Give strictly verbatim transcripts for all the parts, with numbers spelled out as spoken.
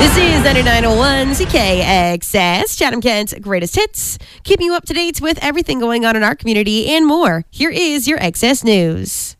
This is ninety-nine point one C K X S, Chatham-Kent's greatest hits, keeping you up to date with everything going on in our community and more. Here is your X S News.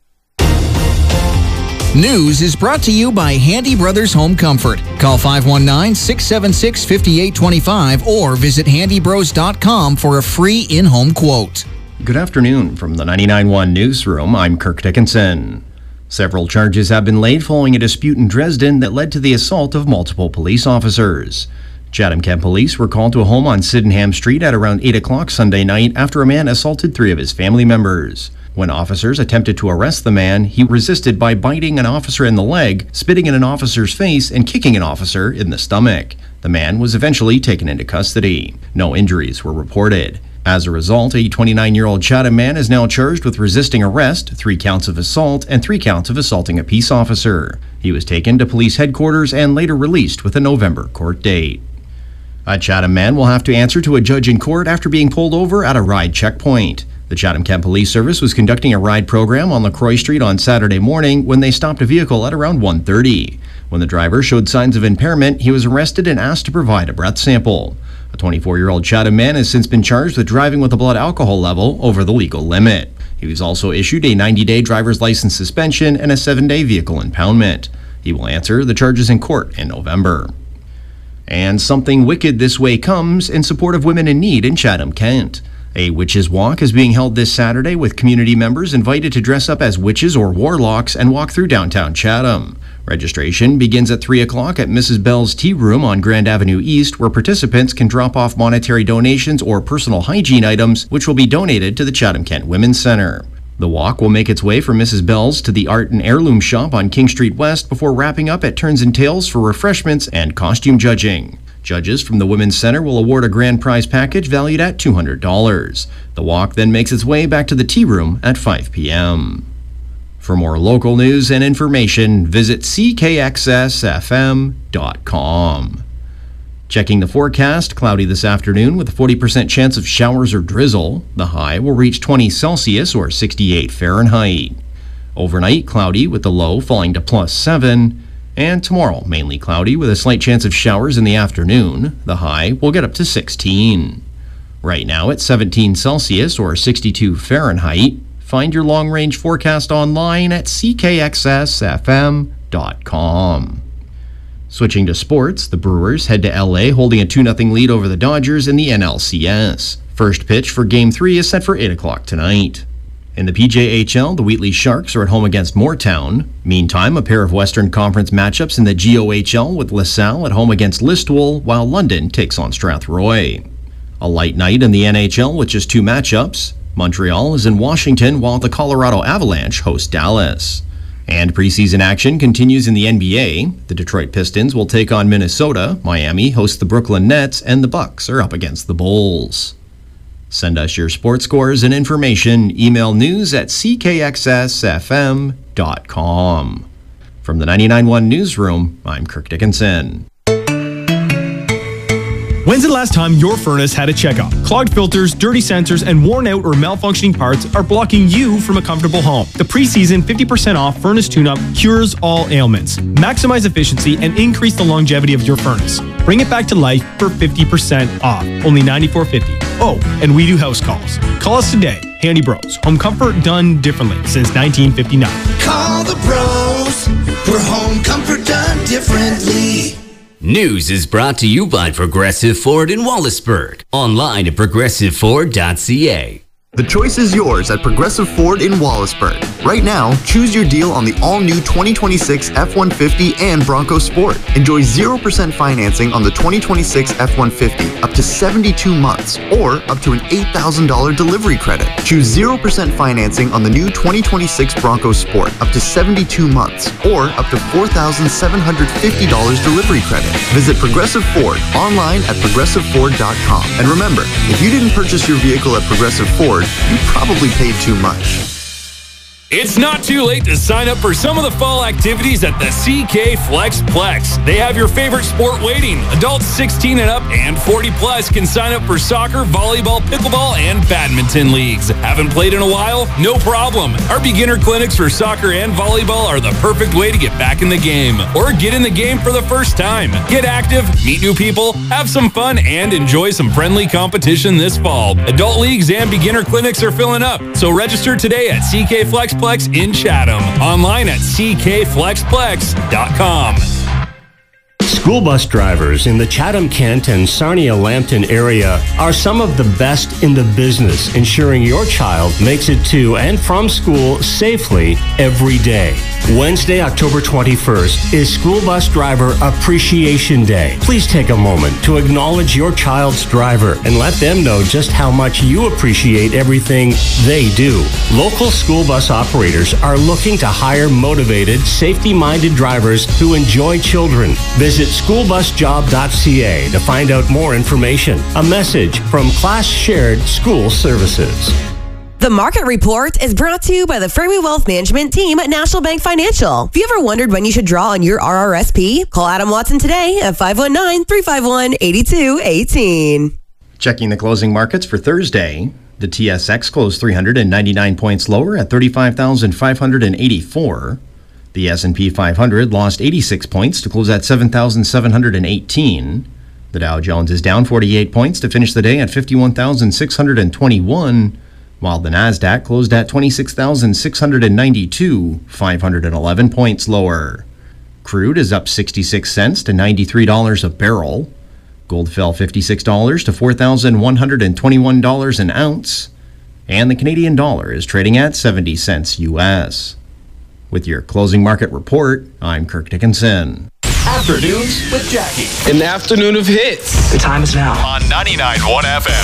News is brought to you by Handy Brothers Home Comfort. Call five one nine, six seven six, five eight two five or visit handy bros dot com for a free in-home quote. Good afternoon from the ninety-nine point one Newsroom. I'm Kirk Dickinson. Several charges have been laid following a dispute in Dresden that led to the assault of multiple police officers. Chatham-Kent police were called to a home on Sydenham Street at around eight o'clock Sunday night after a man assaulted three of his family members. When officers attempted to arrest the man, he resisted by biting an officer in the leg, spitting in an officer's face, and kicking an officer in the stomach. The man was eventually taken into custody. No injuries were reported. As a result, a twenty-nine-year-old Chatham man is now charged with resisting arrest, three counts of assault, and three counts of assaulting a peace officer. He was taken to police headquarters and later released with a November court date. A Chatham man will have to answer to a judge in court after being pulled over at a ride checkpoint. The Chatham-Kent Police Service was conducting a ride program on LaCroix Street on Saturday morning when they stopped a vehicle at around one thirty. When the driver showed signs of impairment, he was arrested and asked to provide a breath sample. A twenty-four-year-old Chatham man has since been charged with driving with a blood alcohol level over the legal limit. He was also issued a ninety-day driver's license suspension and a seven-day vehicle impoundment. He will answer the charges in court in November. And something wicked this way comes in support of women in need in Chatham-Kent. A witches' walk is being held this Saturday with community members invited to dress up as witches or warlocks and walk through downtown Chatham. Registration begins at three o'clock at Missus Bell's Tea Room on Grand Avenue East, where participants can drop off monetary donations or personal hygiene items, which will be donated to the Chatham-Kent Women's Center. The walk will make its way from Missus Bell's to the Art and Heirloom Shop on King Street West before wrapping up at Turns and Tails for refreshments and costume judging. Judges from the Women's Center will award a grand prize package valued at two hundred dollars. The walk then makes its way back to the Tea Room at five p.m. For more local news and information, visit c k x s f m dot com. Checking the forecast, cloudy this afternoon with a forty percent chance of showers or drizzle. The high will reach twenty Celsius or sixty-eight Fahrenheit. Overnight, cloudy with the low falling to plus seven. And tomorrow, mainly cloudy with a slight chance of showers in the afternoon. The high will get up to sixteen. Right now it's seventeen Celsius or sixty-two Fahrenheit. Find your long-range forecast online at c k x s f m dot com. Switching to sports, the Brewers head to L A holding a two nothing lead over the Dodgers in the N L C S. First pitch for Game three is set for eight o'clock tonight. In the P J H L, the Wheatley Sharks are at home against Moortown. Meantime, a pair of Western Conference matchups in the G O H L with LaSalle at home against Listowel, while London takes on Strathroy. A light night in the N H L with just two matchups. Montreal is in Washington while the Colorado Avalanche host Dallas. And preseason action continues in the N B A. The Detroit Pistons will take on Minnesota, Miami hosts the Brooklyn Nets, and the Bucks are up against the Bulls. Send us your sports scores and information. Email news at c k x s f m dot com. From the ninety-nine point one Newsroom, I'm Kirk Dickinson. When's the last time your furnace had a checkup? Clogged filters, dirty sensors, and worn out or malfunctioning parts are blocking you from a comfortable home. The preseason fifty percent off furnace tune-up cures all ailments. Maximize efficiency and increase the longevity of your furnace. Bring it back to life for fifty percent off. Only ninety-four fifty. Oh, and we do house calls. Call us today. Handy Bros. Home comfort done differently since nineteen fifty-nine. Call the pros. We're home comfort done differently. News is brought to you by Progressive Ford in Wallaceburg. Online at progressive ford dot c a. The choice is yours at Progressive Ford in Wallaceburg. Right now, choose your deal on the all-new twenty twenty-six F one fifty and Bronco Sport. Enjoy zero percent financing on the twenty twenty-six F one fifty up to seventy-two months or up to an eight thousand dollars delivery credit. Choose zero percent financing on the new twenty twenty-six Bronco Sport up to seventy-two months or up to four thousand seven hundred fifty dollars delivery credit. Visit Progressive Ford online at progressive ford dot com. And remember, if you didn't purchase your vehicle at Progressive Ford, you probably paid too much. It's not too late to sign up for some of the fall activities at the C K Flex Plex. They have your favorite sport waiting. Adults sixteen and up and forty plus can sign up for soccer, volleyball, pickleball, and badminton leagues. Haven't played in a while? No problem. Our beginner clinics for soccer and volleyball are the perfect way to get back in the game or get in the game for the first time. Get active, meet new people, have some fun, and enjoy some friendly competition this fall. Adult leagues and beginner clinics are filling up, so register today at C K Flex Plex in Chatham. Online at c k flex plex dot com. School bus drivers in the Chatham-Kent and Sarnia-Lambton area are some of the best in the business, ensuring your child makes it to and from school safely every day. Wednesday, October twenty-first is School Bus Driver Appreciation Day. Please take a moment to acknowledge your child's driver and let them know just how much you appreciate everything they do. Local school bus operators are looking to hire motivated, safety-minded drivers who enjoy children. Visit school bus job dot c a to find out more information. A message from Class Shared School Services. The Market Report is brought to you by the Fairway Wealth Management team at National Bank Financial. Have you ever wondered when you should draw on your R R S P? Call Adam Watson today at five one nine, three five one, eight two one eight. Checking the closing markets for Thursday, the T S X closed three hundred ninety-nine points lower at thirty-five thousand five hundred eighty-four. The S and P five hundred lost eighty-six points to close at seven thousand seven hundred eighteen. The Dow Jones is down forty-eight points to finish the day at fifty-one thousand six hundred twenty-one, while the Nasdaq closed at twenty-six thousand six hundred ninety-two, five hundred eleven points lower. Crude is up sixty-six cents to ninety-three dollars a barrel. Gold fell fifty-six dollars to four thousand one hundred twenty-one dollars an ounce, and the Canadian dollar is trading at seventy cents U S. With your closing market report, I'm Kirk Dickinson. Afternoons with Jackie. An afternoon of hits. The time is now. On ninety-nine point one F M.